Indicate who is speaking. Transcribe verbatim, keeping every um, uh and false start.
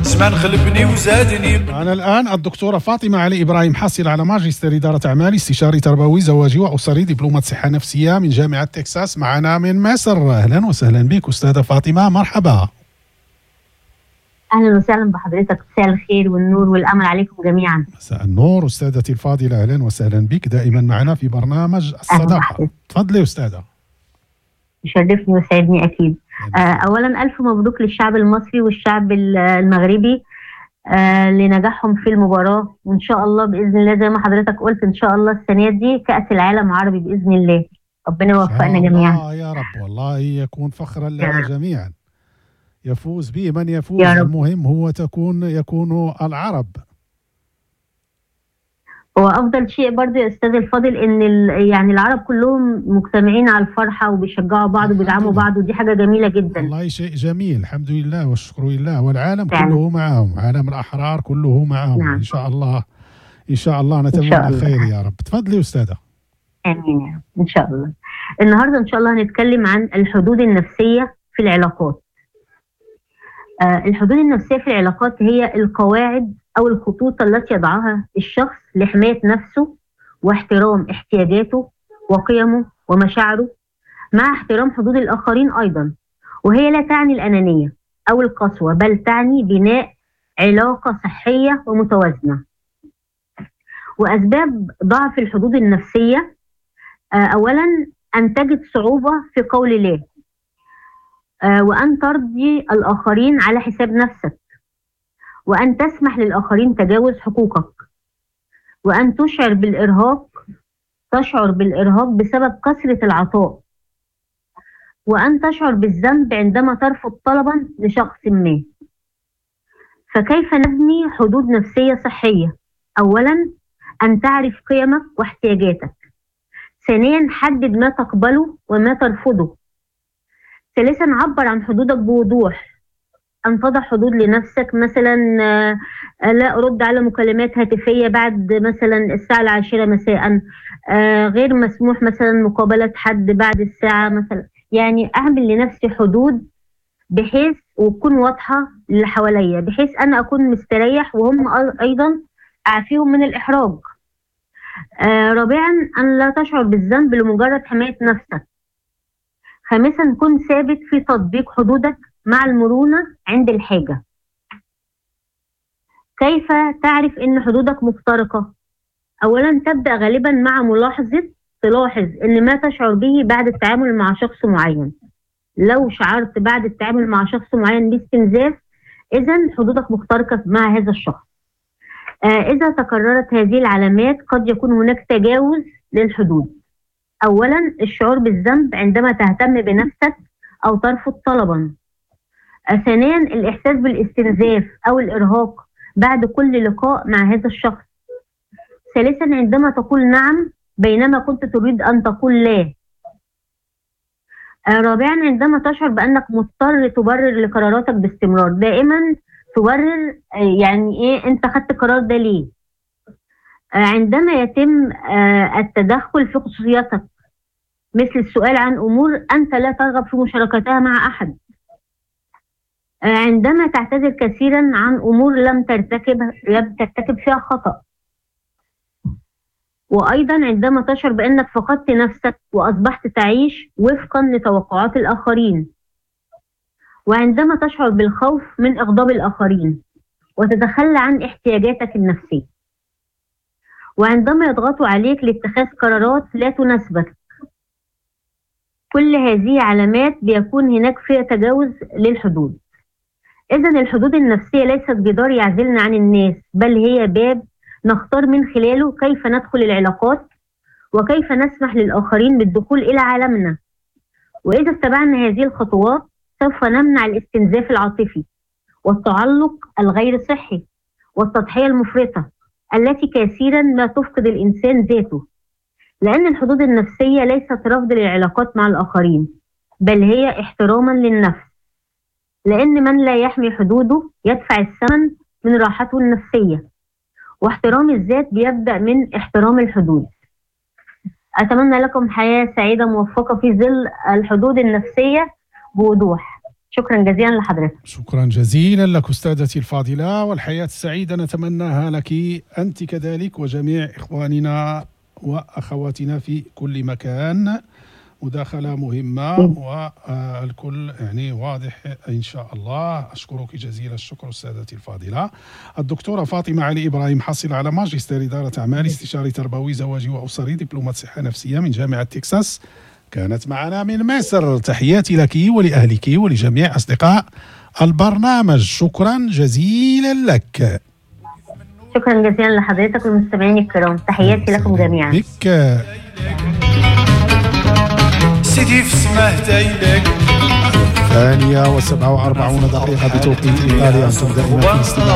Speaker 1: زمان غلبني وزادني.
Speaker 2: أنا الآن الدكتورة فاطمة علي إبراهيم، حاصلة على ماجستير إدارة أعمال، استشاري تربوي زواجي وأسري، دبلومة صحة نفسية من جامعة تكساس، معنا من مصر. أهلا وسهلا بك أستاذة فاطمة، مرحبا.
Speaker 3: أهلا وسهلا بحضرتك، مساء الخير والنور والأمل عليكم جميعا.
Speaker 2: مساء النور أستاذتي الفاضلة، أهلا وسهلا بك دائما معنا في برنامج الصداقة. تفضلي أستاذة.
Speaker 3: يشرفني ويسعدني أكيد. آه أولا ألف مبروك للشعب المصري والشعب المغربي آه لنجاحهم في المباراة، وإن شاء الله بإذن الله زي ما حضرتك قلت إن شاء الله السنة دي كأس العالم عربي بإذن الله. ربنا يوفقنا جميعا
Speaker 2: يا رب. والله يكون فخرا لنا جميعا، يفوز به من يفوز، المهم هو تكون يكون العرب.
Speaker 3: هو افضل شيء برضه يا استاذ الفاضل ان يعني العرب كلهم مجتمعين على الفرحه وبيشجعوا بعض وبيدعموا بعض، ودي حاجه جميله جدا.
Speaker 2: والله شيء جميل، الحمد لله والشكر لله، والعالم فعلا كله معهم، عالم الاحرار كله معهم. نعم. ان شاء الله ان شاء الله نتمنى خير يا رب. تفضلي استاذه.
Speaker 3: امين يا رب ان شاء الله. النهارده ان شاء الله هنتكلم عن الحدود النفسيه في العلاقات. آه الحدود النفسيه في العلاقات هي القواعد أو الخطوط التي يضعها الشخص لحماية نفسه واحترام احتياجاته وقيمه ومشاعره، مع احترام حدود الآخرين أيضا. وهي لا تعني الأنانية أو القسوة، بل تعني بناء علاقة صحية ومتوازنة. وأسباب ضعف الحدود النفسية: أولا أن تجد صعوبة في قول لا، وأن ترضي الآخرين على حساب نفسك، وأن تسمح للآخرين تجاوز حقوقك، وأن تشعر بالإرهاق تشعر بالإرهاق بسبب كثرة العطاء، وأن تشعر بالذنب عندما ترفض طلبا لشخص ما. فكيف نبني حدود نفسية صحية؟ أولا أن تعرف قيمك واحتياجاتك. ثانيا حدد ما تقبله وما ترفضه. ثالثا عبر عن حدودك بوضوح، أن تضع حدود لنفسك، مثلا لا أرد على مكالمات هاتفية بعد مثلا الساعة العاشرة مساء، غير مسموح مثلا مقابلة حد بعد الساعة مثلا. يعني أعمل لنفسي حدود بحيث وتكون واضحة للي حواليا، بحيث أنا أكون مستريح وهم أيضا أعفيهم من الإحراج. رابعا أن لا تشعر بالذنب لمجرد حماية نفسك. خامسا كن ثابت في تطبيق حدودك مع المرونة عند الحاجة. كيف تعرف ان حدودك مخترقة؟ اولا تبدأ غالبا مع ملاحظة تلاحظ ان ما تشعر به بعد التعامل مع شخص معين. لو شعرت بعد التعامل مع شخص معين باستنزاف، اذا حدودك مخترقة مع هذا الشخص. آه اذا تكررت هذه العلامات قد يكون هناك تجاوز للحدود. اولا الشعور بالذنب عندما تهتم بنفسك او ترفض طلبا. ثانيا الإحساس بالاستنزاف أو الإرهاق بعد كل لقاء مع هذا الشخص. ثالثا عندما تقول نعم بينما كنت تريد أن تقول لا. رابعا عندما تشعر بأنك مضطر تبرر لقراراتك باستمرار، دائما تبرر يعني إيه أنت خدت القرار ده ليه. عندما يتم التدخل في خصوصياتك، مثل السؤال عن أمور أنت لا ترغب في مشاركتها مع أحد. عندما تعتذر كثيرا عن أمور لم ترتكب لم ترتكب فيها خطأ. وأيضا عندما تشعر بأنك فقدت نفسك وأصبحت تعيش وفقا لتوقعات الآخرين. وعندما تشعر بالخوف من إغضاب الآخرين وتتخلى عن احتياجاتك النفسية. وعندما يضغطوا عليك لاتخاذ قرارات لا تناسبك. كل هذه علامات بيكون هناك فيها تجاوز للحدود. إذن الحدود النفسية ليست جدار يعزلنا عن الناس، بل هي باب نختار من خلاله كيف ندخل العلاقات وكيف نسمح للآخرين بالدخول إلى عالمنا. وإذا اتبعنا هذه الخطوات سوف نمنع الاستنزاف العاطفي والتعلق الغير صحي والتضحية المفرطة التي كثيرا ما تفقد الإنسان ذاته. لأن الحدود النفسية ليست رفض للعلاقات مع الآخرين، بل هي احتراما للنفس. لأن من لا يحمي حدوده يدفع الثمن من راحته النفسية. واحترام الذات بيبدأ من احترام الحدود. أتمنى لكم حياة سعيدة موفقة في ظل الحدود النفسية بوضوح. شكرا جزيلا لحضرتك.
Speaker 2: شكرا جزيلا لك أستاذتي الفاضلة، والحياة السعيدة نتمناها لك أنت كذلك وجميع إخواننا وأخواتنا في كل مكان. مداخلة مهمة والكل يعني واضح إن شاء الله. أشكرك جزيل الشكر أستاذتي الفاضلة الدكتورة فاطمة علي إبراهيم، حاصلة على ماجستير إدارة أعمال، استشاري تربوي زواجي وأسري، دبلومات صحة نفسية من جامعة تكساس، كانت معنا من مصر. تحياتي لك ولأهلك ولجميع أصدقاء البرنامج. شكرا جزيلا لك.
Speaker 3: شكرا جزيلا لحضرتك والمستمعين الكرام. تحياتي لكم جميعا.
Speaker 2: بك
Speaker 1: سيدي في سماه تايلك.
Speaker 2: ثانية وسبعة وأربعون دقيقة بتوقيت إيطاليا. أنتم دائما في الاستماع